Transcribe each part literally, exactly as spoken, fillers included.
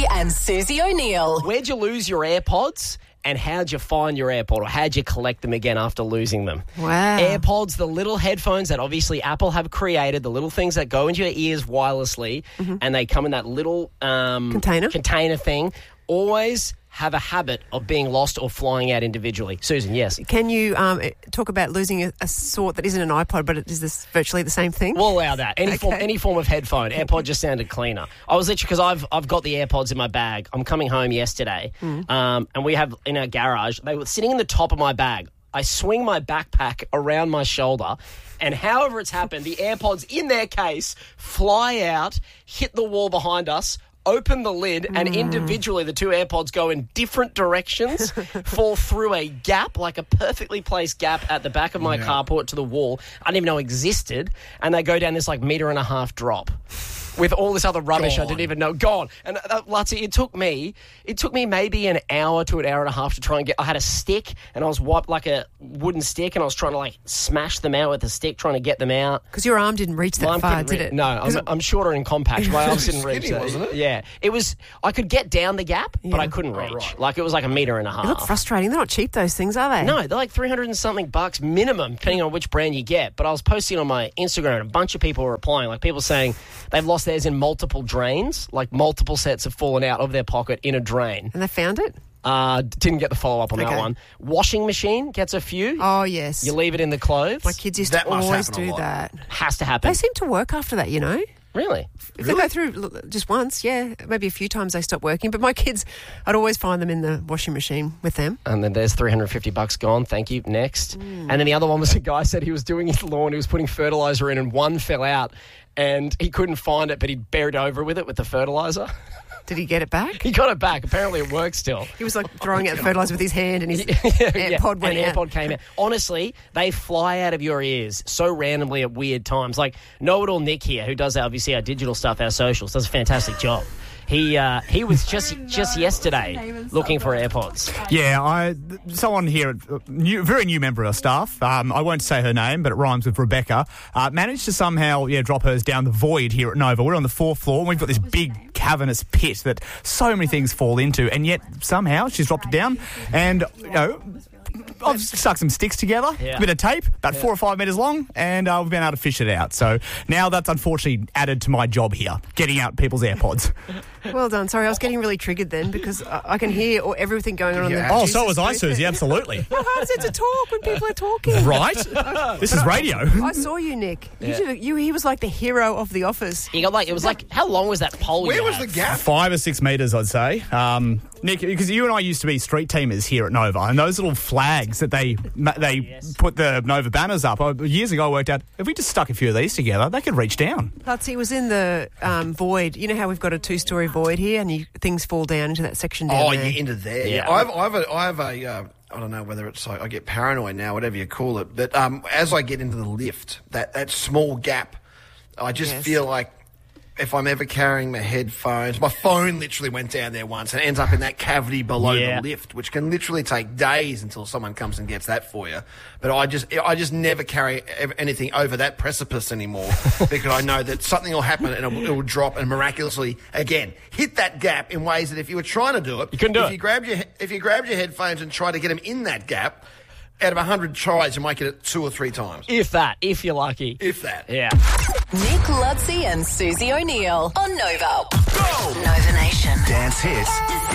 Lutzi and Susie O'Neill. Where'd you lose your AirPods? And how'd you find your AirPod, or how'd you collect them again after losing them? Wow. AirPods, the little headphones that obviously Apple have created, the little things that go into your ears wirelessly, mm-hmm. and they come in that little um, container container thing, always have a habit of being lost or flying out individually. Susan, yes. Can you um, talk about losing a, a sort that isn't an iPod, but it is this virtually the same thing? We'll allow that. Any, okay. form, any form of headphone. AirPod just sounded cleaner. I was literally, because I've, I've got the AirPods in my bag. I'm coming home yesterday, mm. um, and we have in our garage, they were sitting in the top of my bag. I swing my backpack around my shoulder, and however it's happened, the AirPods in their case fly out, hit the wall behind us, open the lid, and mm. individually the two AirPods go in different directions, fall through a gap, like a perfectly placed gap at the back of my yeah. carport to the wall I didn't even know existed, and they go down this like metre and a half drop with all this other rubbish gone. I didn't even know. Gone. And uh, Lutzi, it took me, it took me maybe an hour to an hour and a half to try and get, I had a stick and I was wiped like a wooden stick and I was trying to like smash them out with a stick, trying to get them out. Because your arm didn't reach that my far, did re- it? No, I'm, it... I'm shorter and compact. My arms didn't reach skinny, that. Wasn't it? Yeah. It was, I could get down the gap, yeah. but I couldn't reach. Oh, right. Like it was like a metre and a half. They look frustrating. They're not cheap, those things, are they? No, they're like three hundred and something bucks minimum, depending on which brand you get. But I was posting on my Instagram and a bunch of people were replying, like people saying they've lost theirs in multiple drains, like multiple sets have fallen out of their pocket in a drain. And they found it? Uh, didn't get the follow-up on okay. that one. Washing machine gets a few. Oh, yes. You leave it in the clothes. My kids used that to must always happen a do lot. that. Has to happen. They seem to work after that, you know? Really? If really? They go through look, just once, yeah. Maybe a few times they stop working. But my kids, I'd always find them in the washing machine with them. And then there's three hundred fifty bucks gone. Thank you. Next. Mm. And then the other one was a guy said he was doing his lawn. He was putting fertilizer in and one fell out and he couldn't find it, but he'd buried over with it with the fertilizer. Did he get it back? He got it back. Apparently it works still. He was like throwing out the fertilizer with his hand and his yeah, AirPod yeah. went and out. AirPod came out. Honestly, they fly out of your ears so randomly at weird times. Like Know-It-All Nick here, who does obviously our digital stuff, our socials, does a fantastic job. He uh, he was just just yesterday looking for AirPods. Yeah, I someone here, new, very new member of staff, um, I won't say her name, but it rhymes with Rebecca, uh, managed to somehow yeah drop hers down the void here at Nova. We're on the fourth floor, and we've got this big cavernous pit that so many things fall into, and yet somehow she's dropped it down, and you know, I've stuck some sticks together, yeah. a bit of tape, about yeah. four or five metres long, and uh, we've been able to fish it out. So now that's unfortunately added to my job here, getting out people's AirPods. Well done. Sorry, I was getting really triggered then because I, I can hear all, everything going on. Yeah. On the Oh, so was I, Susie, absolutely. How hard is it to talk when people are talking? Right? This is radio. I saw you, Nick. You Yeah. did, you, he was like the hero of The Office. He got like it was like how long was that pole? Where you was had? the gap? Five or six metres, I'd say. Um, Nick, because you and I used to be street teamers here at Nova, and those little flags that they they yes. put the Nova banners up, I, years ago I worked out, if we just stuck a few of these together, they could reach down. That's, he was in the um, void. You know how we've got a two-storey void here and you, things fall down into that section down Oh, there? yeah, into there. Yeah. Yeah, I have, I have a, I have a uh, I don't know whether it's like I get paranoid now, whatever you call it, but um, as I get into the lift, that, that small gap, I just Yes. feel like if I'm ever carrying my headphones, my phone literally went down there once and it ends up in that cavity below Yeah. the lift, which can literally take days until someone comes and gets that for you. But I just, I just never carry ev- anything over that precipice anymore because I know that something will happen and it will, it will drop and miraculously again hit that gap in ways that if you were trying to do it, You couldn't do if it. You grabbed your, if you grabbed your headphones and tried to get them in that gap, out of a hundred tries, you might get it two or three times, If that, if you're lucky. if that. Yeah. Nick Lutzi and Susie O'Neill on Nova. Go! Nova Nation. Dance hits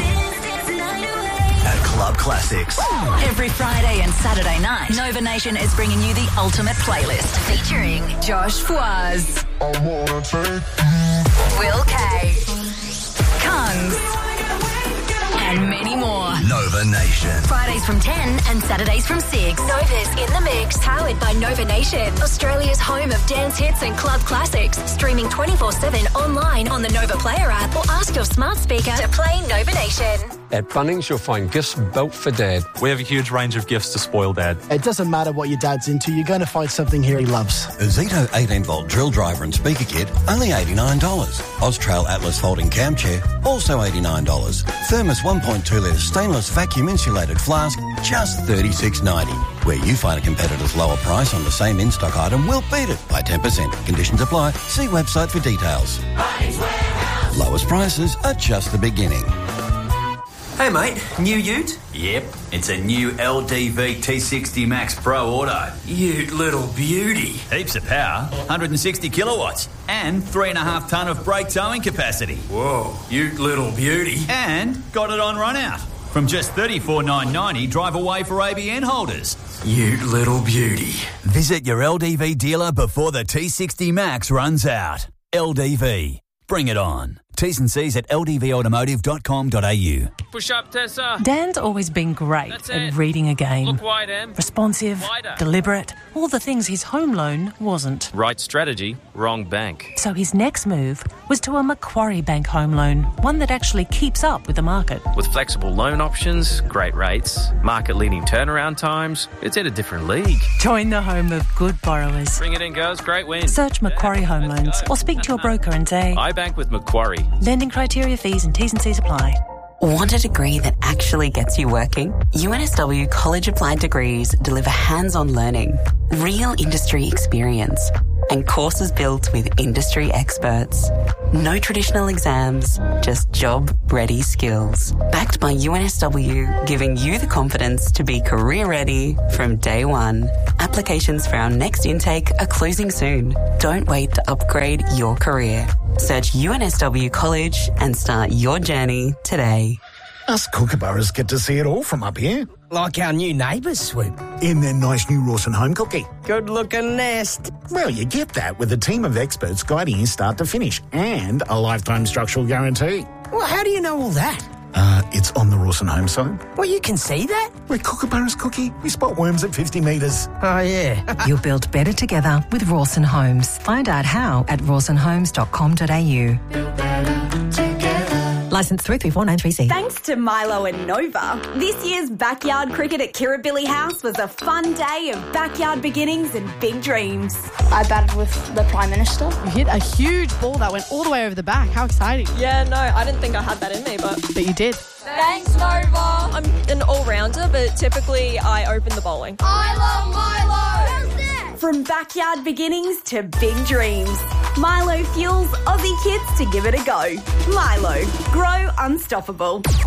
at Club Classics. Every Friday and Saturday night, Nova Nation is bringing you the ultimate playlist featuring Josh Fwaz, Will K, Kungs, and many more. Nova Nation. Fridays from ten and Saturdays from six. Nova's in the mix, powered by Nova Nation, Australia's home of dance hits and club classics. Streaming twenty-four seven online on the Nova Player app or ask your smart speaker to play Nova Nation. At Bunnings, you'll find gifts built for Dad. We have a huge range of gifts to spoil Dad. It doesn't matter what your dad's into, you're going to find something here he loves. A Zito eighteen volt drill driver and speaker kit, only eighty-nine dollars. Austrail Atlas folding cam chair, also eighty-nine dollars. Thermos one point two litre stainless vacuum insulated flask, just thirty-six ninety. Where you find a competitor's lower price on the same in-stock item, we'll beat it by ten percent. Conditions apply. See website for details. Bunnings Warehouse. Lowest prices are just the beginning. Hey mate, new ute? Yep, it's a new L D V T sixty Max Pro Auto. Ute little beauty. Heaps of power, one hundred sixty kilowatts, and three and a half tonne of brake towing capacity. Whoa, ute little beauty. And got it on run out. From just thirty-four thousand nine hundred ninety, drive away for A B N holders. Ute little beauty. Visit your L D V dealer before the T sixty Max runs out. L D V. Bring it on. T's and C's at l d v automotive dot com dot a u. Push up, Tessa. Dan's always been great That's at it. reading a game. Look wide, Em. Responsive, Wider. deliberate, all the things his home loan wasn't. Right strategy, wrong bank. So his next move was to a Macquarie Bank home loan, one that actually keeps up with the market. With flexible loan options, great rates, market-leading turnaround times, it's in a different league. Join the home of good borrowers. Bring it in, girls. Great win. Search Macquarie Home Loans or speak to your broker and say, I bank with Macquarie. lending criteria, fees and T's and C's apply. Want a degree that actually gets you working? U N S W College Applied Degrees deliver hands-on learning, real industry experience, and courses built with industry experts. No traditional exams, just job-ready skills. Backed by U N S W, giving you the confidence to be career-ready from day one. Applications for our next intake are closing soon. Don't wait to upgrade your career. Search U N S W College and start your journey today. Us kookaburras get to see it all from up here. Like our new neighbours, Swoop. In their nice new Rawson home cookie. Good-looking nest. Well, you get that with a team of experts guiding you start to finish and a lifetime structural guarantee. Well, how do you know all that? Uh, it's on the Rawson home site. Well, you can see that? We're kookaburras, Cookie. We spot worms at fifty metres. Oh, yeah. You'll build better together with Rawson Homes. Find out how at rawson homes dot com dot a u. Licence three three four nine three C. Thanks to Milo and Nova, this year's backyard cricket at Kirribilli House was a fun day of backyard beginnings and big dreams. I batted with the Prime Minister. You hit a huge ball that went all the way over the back. How exciting. Yeah, no, I didn't think I had that in me, but... But you did. Thanks, Nova. I'm an all-rounder, but typically I open the bowling. I love Milo! From backyard beginnings to big dreams, Milo fuels Aussie kids to give it a go. Milo, grow unstoppable.